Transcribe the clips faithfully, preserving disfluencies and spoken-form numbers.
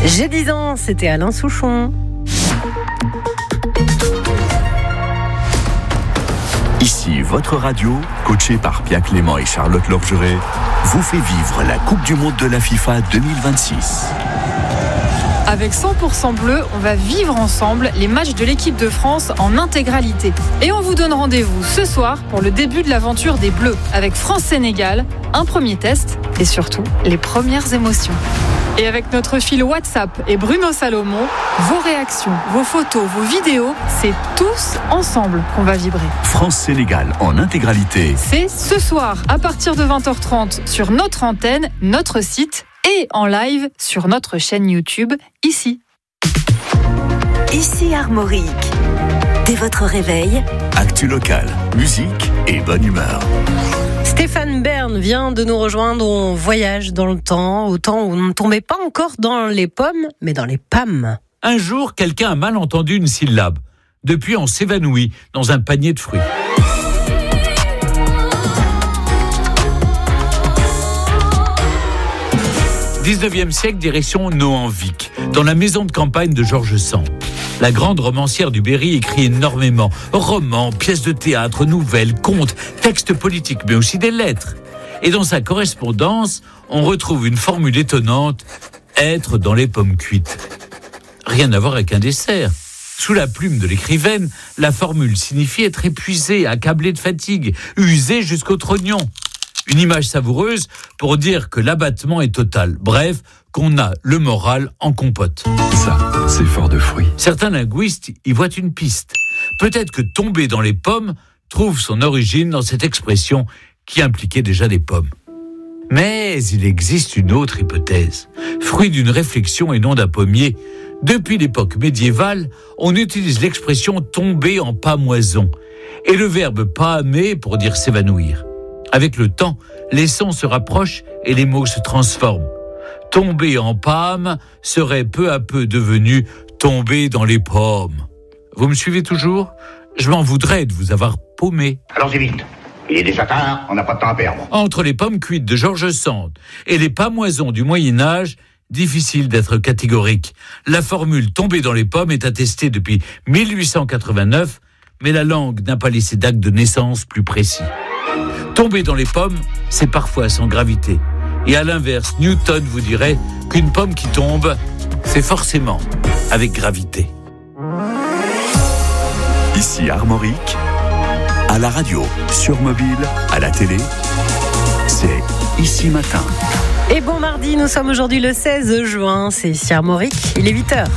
J'ai dix ans, c'était Alain Souchon. Ici, votre radio, coachée par Pierre Clément et Charlotte Lorgeret, vous fait vivre la Coupe du Monde de la FIFA deux mille vingt-six. Avec cent pour cent bleu, on va vivre ensemble les matchs de l'équipe de France en intégralité. Et on vous donne rendez-vous ce soir pour le début de l'aventure des Bleus, avec France-Sénégal, un premier test et surtout les premières émotions. Et avec notre fil WhatsApp et Bruno Salomon, vos réactions, vos photos, vos vidéos, c'est tous ensemble qu'on va vibrer. France-Sénégal en intégralité. C'est ce soir à partir de vingt heures trente sur notre antenne, notre site et en live sur notre chaîne YouTube, ici. Ici Armorique. Dès votre réveil, Actu locale, musique et bonne humeur. Stéphane Bern vient de nous rejoindre. On voyage dans le temps, au temps où on ne tombait pas encore dans les pommes, mais dans les pommes. Un jour, quelqu'un a mal entendu une syllabe. Depuis, on s'évanouit dans un panier de fruits. dix-neuvième siècle, direction Nohant-Vic, dans la maison de campagne de George Sand. La grande romancière du Berry écrit énormément. Romans, pièces de théâtre, nouvelles, contes, textes politiques, mais aussi des lettres. Et dans sa correspondance, on retrouve une formule étonnante, être dans les pommes cuites. Rien à voir avec un dessert. Sous la plume de l'écrivaine, la formule signifie être épuisé, accablé de fatigue, usé jusqu'au trognon. Une image savoureuse pour dire que l'abattement est total. Bref, qu'on a le moral en compote. Ça, c'est fort de fruits. Certains linguistes y voient une piste. Peut-être que tomber dans les pommes trouve son origine dans cette expression qui impliquait déjà les pommes. Mais il existe une autre hypothèse, fruit d'une réflexion et non d'un pommier. Depuis l'époque médiévale, on utilise l'expression tomber en pâmoison et le verbe pâmer pour dire s'évanouir. Avec le temps, les sons se rapprochent et les mots se transforment. Tomber en pâme serait peu à peu devenu tomber dans les pommes. Vous me suivez toujours ? Je m'en voudrais de vous avoir paumé. Allons-y vite. Il est déjà tard, on n'a pas de temps à perdre. Entre les pommes cuites de George Sand et les pâmoisons du Moyen-Âge, difficile d'être catégorique. La formule « tomber dans les pommes » est attestée depuis mille huit cent quatre-vingt-neuf, mais la langue n'a pas laissé d'acte de naissance plus précis. Tomber dans les pommes, c'est parfois sans gravité. Et à l'inverse, Newton vous dirait qu'une pomme qui tombe, c'est forcément avec gravité. Ici Armorique, à la radio, sur mobile, à la télé, c'est Ici Matin. Et bon mardi, nous sommes aujourd'hui le seize juin, c'est ici Armorique, il est huit heures.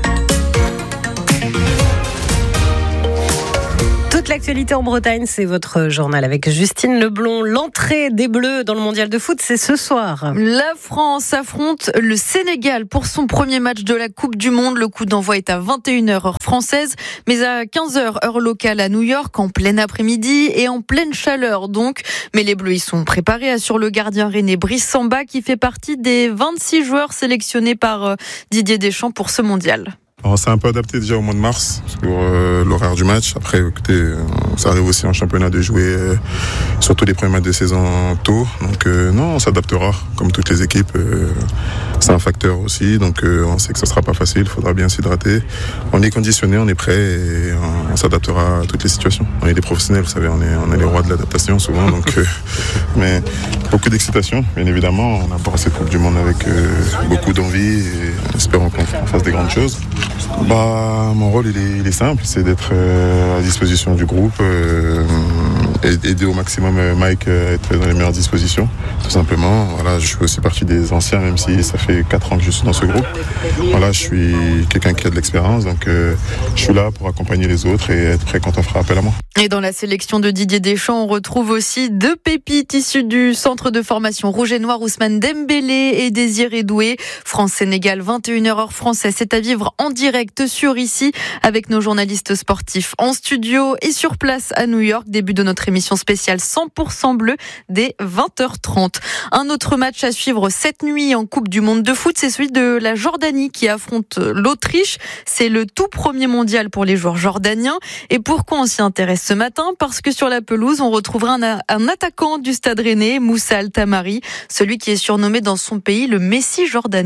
Toute l'actualité en Bretagne, c'est votre journal avec Justine Leblond. L'entrée des Bleus dans le mondial de foot, c'est ce soir. La France affronte le Sénégal pour son premier match de la Coupe du Monde. Le coup d'envoi est à vingt et une heures heure française, mais à quinze heures heure locale à New York, en plein après-midi et en pleine chaleur donc. Mais les Bleus y sont préparés, assure le gardien rennais Brice Samba, qui fait partie des vingt-six joueurs sélectionnés par Didier Deschamps pour ce mondial. Alors, c'est un peu adapté déjà au mois de mars pour euh, l'horaire du match. Après, écoutez, euh, ça arrive aussi en championnat de jouer euh, surtout les premiers matchs de saison tôt. Donc euh, non, on s'adaptera comme toutes les équipes. Euh, c'est un facteur aussi. Donc euh, on sait que ça sera pas facile. Il faudra bien s'hydrater. On est conditionné, on est prêt et on, on s'adaptera à toutes les situations. On est des professionnels, vous savez, on est, on est les rois de l'adaptation souvent. Donc, euh, mais beaucoup d'excitation, bien évidemment. On aborde cette Coupe du Monde avec euh, beaucoup d'envie et espérons qu'on fasse des grandes choses. Bah, mon rôle il est, il est simple, c'est d'être euh, à disposition du groupe, euh, et aider au maximum euh, Mike à être dans les meilleures dispositions, tout simplement. Voilà, je fais aussi partie des anciens, même si ça fait quatre ans que je suis dans ce groupe. Voilà, je suis quelqu'un qui a de l'expérience, donc euh, je suis là pour accompagner les autres et être prêt quand on fera appel à moi. Et dans la sélection de Didier Deschamps, on retrouve aussi deux pépites issues du centre de formation Rouge et Noir, Ousmane Dembélé et Désiré Doué. France-Sénégal, vingt et une heures heure française, c'est à vivre en direct sur Ici avec nos journalistes sportifs en studio et sur place à New York. Début de notre émission spéciale cent pour cent bleu dès vingt heures trente. Un autre match à suivre cette nuit en Coupe du Monde de foot, c'est celui de la Jordanie qui affronte l'Autriche. C'est le tout premier mondial pour les joueurs jordaniens. Et pourquoi on s'y intéresse ce matin? Parce que sur la pelouse, on retrouvera un, un attaquant du Stade Rennais, Moussa Al-Tamari, celui qui est surnommé dans son pays le Messi jordanien.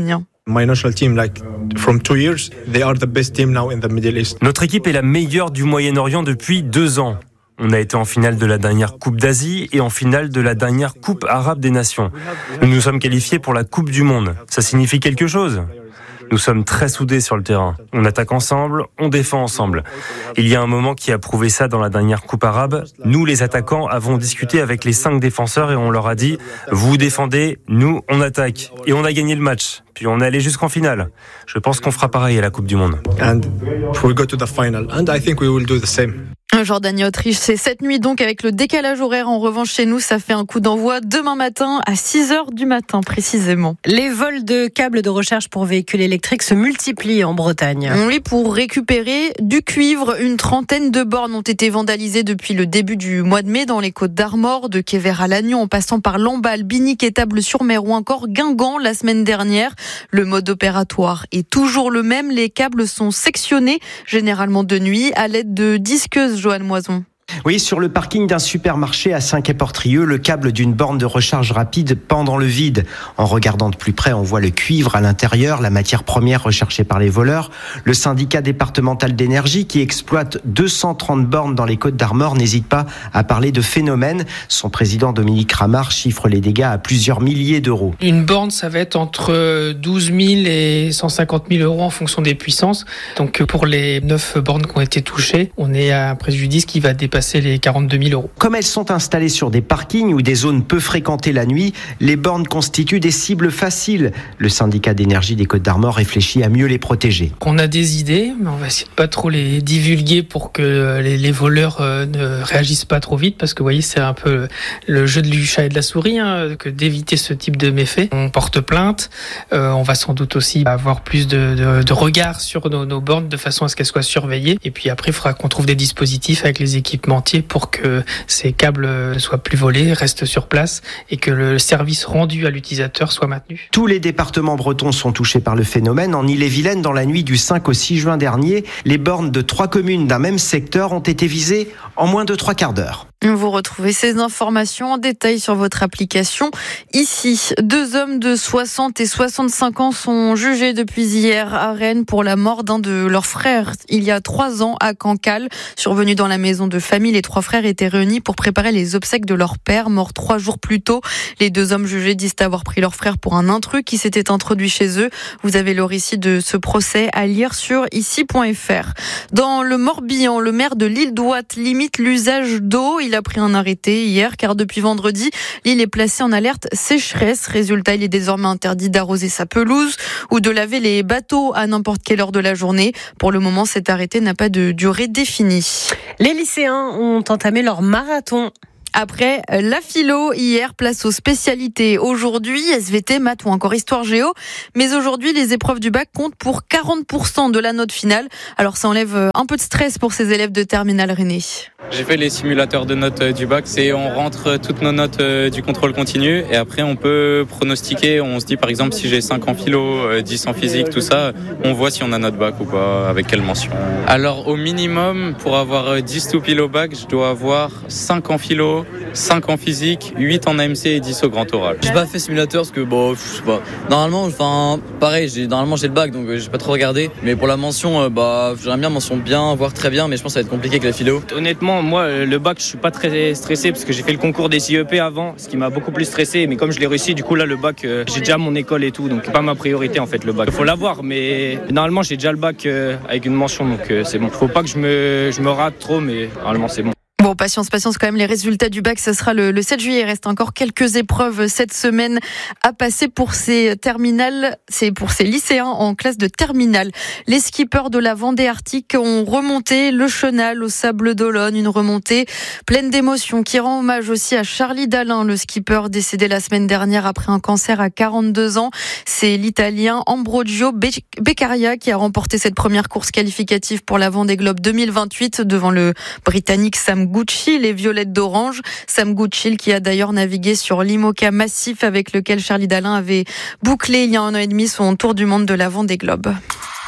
My national team, like from two years, they are the best team now in the Middle East. Notre équipe est la meilleure du Moyen-Orient depuis deux ans. On a été en finale de la dernière Coupe d'Asie et en finale de la dernière Coupe arabe des nations. Nous nous sommes qualifiés pour la Coupe du monde. Ça signifie quelque chose. Nous sommes très soudés sur le terrain. On attaque ensemble, on défend ensemble. Il y a un moment qui a prouvé ça dans la dernière Coupe arabe. Nous, les attaquants, avons discuté avec les cinq défenseurs et on leur a dit « Vous défendez, nous, on attaque ». Et on a gagné le match. Puis on est allé jusqu'en finale. Je pense qu'on fera pareil à la Coupe du Monde. And we'll go to the final. And I think we will do the same. Jordanie-Autriche, c'est cette nuit donc avec le décalage horaire. En revanche, chez nous, ça fait un coup d'envoi demain matin à six heures du matin précisément. Les vols de câbles de recharge pour véhicules électriques se multiplient en Bretagne. Oui, pour récupérer du cuivre, une trentaine de bornes ont été vandalisées depuis le début du mois de mai dans les Côtes d'Armor, de Quéver à Lannion, en passant par Lamballe, Binic, Étable-sur-Mer ou encore Guingamp la semaine dernière. Le mode opératoire est toujours le même. Les câbles sont sectionnés, généralement de nuit, à l'aide de disqueuses. Joanne Moison. Oui, sur le parking d'un supermarché à Saint-Quay-Portrieux, le câble d'une borne de recharge rapide pend dans le vide. En regardant de plus près, on voit le cuivre à l'intérieur, la matière première recherchée par les voleurs. Le syndicat départemental d'énergie, qui exploite deux cent trente bornes dans les Côtes d'Armor, n'hésite pas à parler de phénomène. Son président Dominique Ramard chiffre les dégâts à plusieurs milliers d'euros. Une borne, ça va être entre douze mille et cent cinquante mille euros en fonction des puissances. Donc pour les neuf bornes qui ont été touchées, on est à un préjudice qui va dépasser les quarante-deux mille euros. Comme elles sont installées sur des parkings ou des zones peu fréquentées la nuit, les bornes constituent des cibles faciles. Le syndicat d'énergie des Côtes d'Armor réfléchit à mieux les protéger. On a des idées, mais on va essayer de pas trop les divulguer pour que les, les voleurs euh, ne réagissent pas trop vite, parce que vous voyez, c'est un peu le jeu du chat et de la souris, hein, que d'éviter ce type de méfaits. On porte plainte, euh, on va sans doute aussi avoir plus de, de, de regard sur nos, nos bornes de façon à ce qu'elles soient surveillées. Et puis après, il faudra qu'on trouve des dispositifs avec les équipements pour que ces câbles ne soient plus volés, restent sur place et que le service rendu à l'utilisateur soit maintenu. Tous les départements bretons sont touchés par le phénomène. En Ille-et-Vilaine, dans la nuit du cinq au six juin dernier, les bornes de trois communes d'un même secteur ont été visées en moins de trois quarts d'heure. Vous retrouvez ces informations en détail sur votre application. Ici, deux hommes de soixante et soixante-cinq ans sont jugés depuis hier à Rennes pour la mort d'un de leurs frères il y a trois ans à Cancale. Survenu dans la maison de famille, les trois frères étaient réunis pour préparer les obsèques de leur père, mort trois jours plus tôt. Les deux hommes jugés disent avoir pris leur frère pour un intrus qui s'était introduit chez eux. Vous avez le récit de ce procès à lire sur ici point f r. Dans le Morbihan, le maire de l'île d'Ouate limite l'usage d'eau. Il a pris un arrêté hier car depuis vendredi, l'île est placée en alerte sécheresse. Résultat, il est désormais interdit d'arroser sa pelouse ou de laver les bateaux à n'importe quelle heure de la journée. Pour le moment, cet arrêté n'a pas de durée définie. Les lycéens ont entamé leur marathon. Après la philo, hier, place aux spécialités. Aujourd'hui, S V T, maths ou encore histoire géo. Mais aujourd'hui, les épreuves du bac comptent pour quarante pour cent de la note finale. Alors ça enlève un peu de stress pour ces élèves de terminale René. J'ai fait les simulateurs de notes du bac. C'est on rentre toutes nos notes du contrôle continu et après on peut pronostiquer. On se dit par exemple si j'ai cinq en philo, dix en physique, tout ça, on voit si on a notre bac ou pas, avec quelle mention. Alors au minimum, pour avoir dix tout pile au bac, je dois avoir cinq en philo, cinq en physique, huit en A M C et dix au grand oral. J'ai pas fait simulateur parce que bon, je sais pas. Normalement, enfin, pareil, j'ai normalement j'ai le bac donc j'ai pas trop regardé. Mais pour la mention, euh, bah, j'aimerais bien mention bien, voire très bien, mais je pense que ça va être compliqué avec la philo. Honnêtement, moi, le bac, je suis pas très stressé parce que j'ai fait le concours des I E P avant, ce qui m'a beaucoup plus stressé. Mais comme je l'ai réussi, du coup là, le bac, euh, j'ai déjà mon école et tout, donc c'est pas ma priorité en fait le bac. Faut l'avoir, mais normalement j'ai déjà le bac euh, avec une mention, donc euh, c'est bon. Faut pas que je me, je me rate trop, mais normalement c'est bon. Bon, patience, patience quand même, les résultats du bac, ce sera le, le sept juillet. Il reste encore quelques épreuves cette semaine à passer pour ces terminales, c'est pour ces lycéens en classe de terminale. Les skippers de la Vendée Arctique ont remonté le Chenal au Sable d'Olonne, une remontée pleine d'émotions qui rend hommage aussi à Charlie Dalin, le skipper décédé la semaine dernière après un cancer à quarante-deux ans. C'est l'Italien Ambrogio Beccaria qui a remporté cette première course qualificative pour la Vendée Globe deux mille vingt-huit devant le Britannique Sam Gucci, les violettes d'orange. Sam Gucci qui a d'ailleurs navigué sur l'IMOCA massif avec lequel Charlie Dalin avait bouclé il y a un an et demi son tour du monde de la Vendée Globe.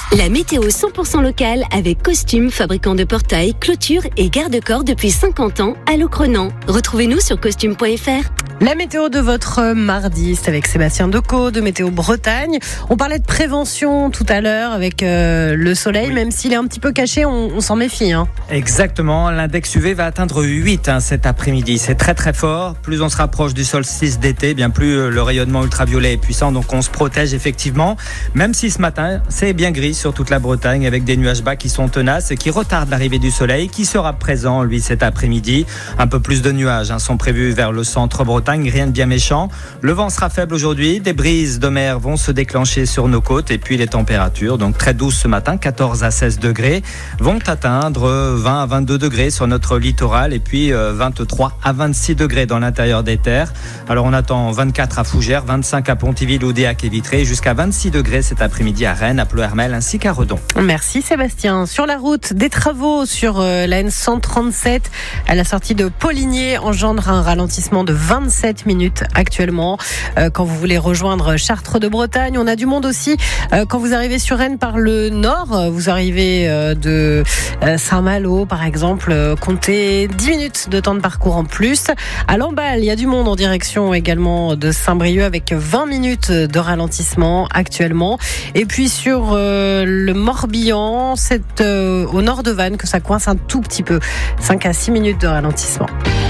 La météo cent pour cent locale avec Costume, fabricant de portails, clôtures et garde-corps depuis cinquante ans à Locronan. Retrouvez-nous sur costume point f r. La météo de votre mardi, c'est avec Sébastien Decaux de Météo Bretagne. On parlait de prévention tout à l'heure avec euh, le soleil, oui. Même s'il est un petit peu caché, on, on s'en méfie. Hein. Exactement, l'index U V va atteindre huit hein, cet après-midi. C'est très très fort. Plus on se rapproche du solstice d'été, bien plus le rayonnement ultraviolet est puissant, donc on se protège effectivement. Même si ce matin, c'est bien gris sur toute la Bretagne avec des nuages bas qui sont tenaces et qui retardent l'arrivée du soleil, qui sera présent lui cet après-midi. Un peu plus de nuages hein, sont prévus vers le centre Bretagne. Rien de bien méchant. Le vent sera faible aujourd'hui. Des brises de mer vont se déclencher sur nos côtes et puis les températures, donc très douces ce matin, quatorze à seize degrés, vont atteindre vingt à vingt-deux degrés sur notre littoral et puis vingt-trois à vingt-six degrés dans l'intérieur des terres. Alors on attend vingt-quatre à Fougères, vingt-cinq à Pontiville, Oudéac et Vitré, jusqu'à vingt-six degrés cet après-midi à Rennes, à Ploërmel ainsi qu'à Redon. Merci Sébastien. Sur la route, des travaux sur la N cent trente-sept à la sortie de Poligné engendrent un ralentissement de vingt-sept minutes actuellement euh, quand vous voulez rejoindre Chartres de Bretagne. On a du monde aussi euh, quand vous arrivez sur Rennes par le nord. Vous arrivez euh, de euh, Saint-Malo par exemple. Euh, comptez dix minutes de temps de parcours en plus. À Lamballe, il y a du monde en direction également de Saint-Brieuc avec vingt minutes de ralentissement actuellement. Et puis sur euh, le Morbihan, c'est euh, au nord de Vannes que ça coince un tout petit peu. cinq à six minutes de ralentissement.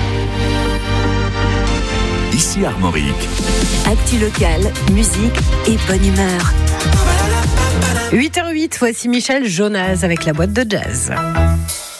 Ici Armorique. Actu locale, musique et bonne humeur. huit heures huit, voici Michel Jonas avec la boîte de jazz.